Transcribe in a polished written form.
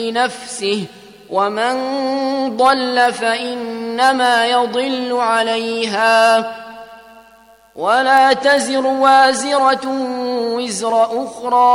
نفسه ومن ضل فإنما يضل عليها ولا تزر وازرة وزر أخرى